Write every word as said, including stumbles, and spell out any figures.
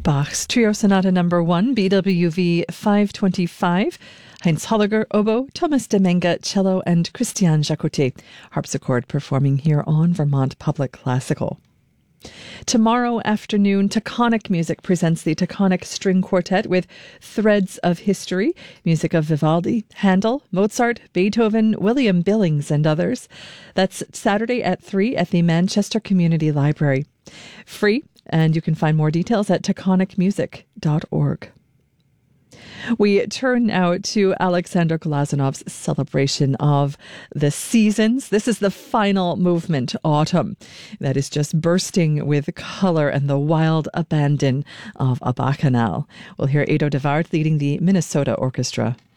Bach's Trio Sonata Number One, B W V five twenty-five. Heinz Holliger, oboe, Thomas Demenga, cello, and Christian Jacotet, harpsichord, performing here on Vermont Public Classical. Tomorrow afternoon, Taconic Music presents the Taconic String Quartet with Threads of History, music of Vivaldi, Handel, Mozart, Beethoven, William Billings, and others. That's Saturday at three at the Manchester Community Library. Free, and you can find more details at taconic music dot org. We turn now to Alexander Glazanov's celebration of the seasons. This is the final movement, Autumn, that is just bursting with color and the wild abandon of a bacchanal. We'll hear Edo de Waard leading the Minnesota Orchestra.